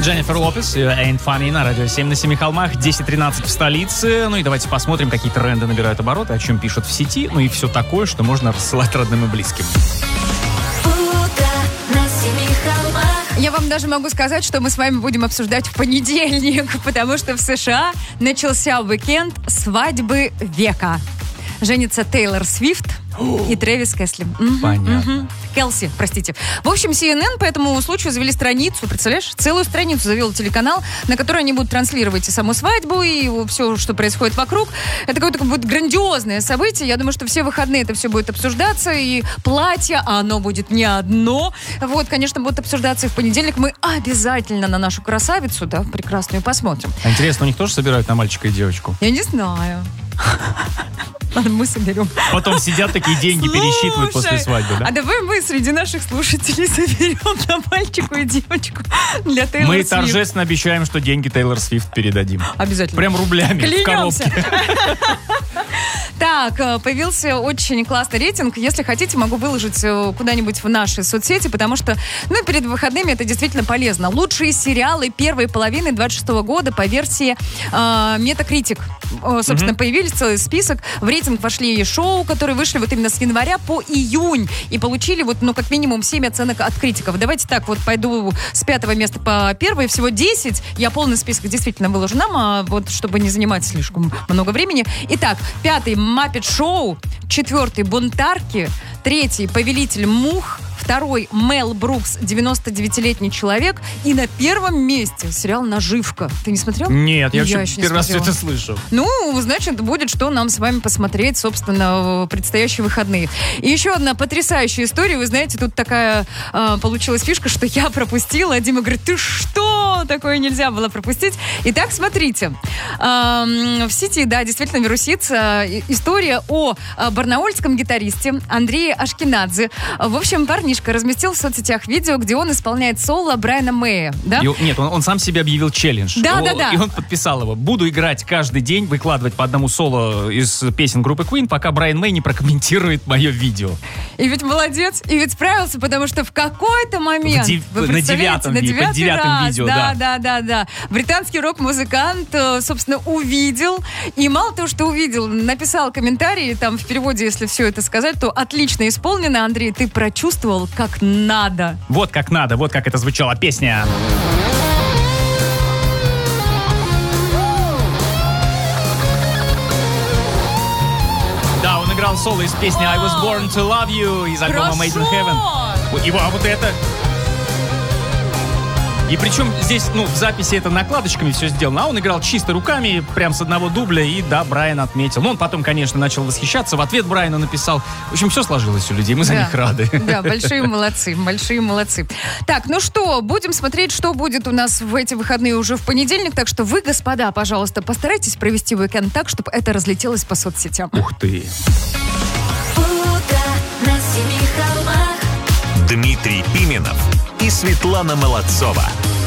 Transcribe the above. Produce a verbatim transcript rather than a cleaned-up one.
Дженнифер Лопес, Ain't Funny на радио семь на семи холмах, десять тринадцать в столице. Ну и давайте посмотрим, какие тренды набирают обороты, о чем пишут в сети, ну и все такое, что можно рассылать родным и близким. Я вам даже могу сказать, что мы с вами будем обсуждать в понедельник, потому что в США начался уикенд свадьбы века. Женится Тейлор Свифт и Трэвис Кэсли. Понятно. Угу. Келси, простите. В общем, си эн эн по этому случаю завели страницу, представляешь? Целую страницу завел телеканал, на которой они будут транслировать и саму свадьбу, и все, что происходит вокруг. Это какое-то будет грандиозное событие. Я думаю, что все выходные это все будет обсуждаться, и платье, а оно будет не одно. Вот, конечно, будут обсуждаться и в понедельник. Мы обязательно на нашу красавицу, да, прекрасную, посмотрим. А интересно, у них тоже собирают на мальчика и девочку? Я не знаю. Ладно, мы соберем. Потом сидят такие деньги, Слушай, пересчитывают после свадьбы, да? А давай мы среди наших слушателей соберем на мальчику и девочку для Тейлор Мы Свифт. торжественно обещаем, что деньги Тейлор Свифт передадим. Обязательно. Прям рублями Клянемся. в коробке. Так, появился очень классный рейтинг. Если хотите, могу выложить куда-нибудь в наши соцсети, потому что, ну, перед выходными это действительно полезно. Лучшие сериалы первой половины двадцать шестого года по версии э, Metacritic. Э, собственно, mm-hmm. появились целый список. В рейтинг вошли шоу, которые вышли вот именно с января по июнь и получили вот, ну, как минимум семь оценок от критиков. Давайте так, вот пойду с пятого места по первой, всего десять. Я полный список действительно выложу нам, а вот чтобы не занимать слишком много времени. Итак, пятый Маппет Шоу, четвертый Бунтарки, третий Повелитель мух, второй Мел Брукс, девяностодевятилетний человек, и на первом месте сериал «Наживка». Ты не смотрел? Нет, я, я вообще первый раз смотрела. это слышу. Ну, значит, будет что нам с вами посмотреть, собственно, в предстоящие выходные. И еще одна потрясающая история. Вы знаете, тут такая э, получилась фишка, что я пропустила. Дима говорит, ты что? Такое нельзя было пропустить. Итак, смотрите. Э, в сети, да, действительно вирусится история о барнаульском гитаристе Андрее Ашкенадзе. В общем, парнишка разместил в соцсетях видео, где он исполняет соло Брайана Мэя. Да? И, нет, он, он сам себе объявил челлендж. Да, о, да, да. И он подписал его. Буду играть каждый день, выкладывать по одному соло из песен группы Queen, пока Брайан Мэй не прокомментирует мое видео. И ведь молодец, и ведь справился, потому что в какой-то момент... В дев... вы на девятом, на девятый под девятым раз, видео, да. да. Да, да, да. Британский рок-музыкант, собственно, увидел, и мало того, что увидел, написал комментарий, там в переводе, если все это сказать, то отлично исполнено, Андрей, ты прочувствовал, как надо. Вот как надо, вот как это звучала песня. Да, он играл соло из песни I Was Born to Love You из альбома Made in Heaven. Его, а вот это... И причем здесь, ну, в записи это накладочками все сделано, а он играл чисто руками, прям с одного дубля, и да, Брайан отметил. Ну, он потом, конечно, начал восхищаться, в ответ Брайану написал. В общем, все сложилось у людей, мы за да. них рады. Да, большие молодцы, большие молодцы. Так, ну что, будем смотреть, что будет у нас в эти выходные уже в понедельник, так что вы, господа, пожалуйста, постарайтесь провести уикенд так, чтобы это разлетелось по соцсетям. Ух ты! Дмитрий Пименов и Светлана Молодцова.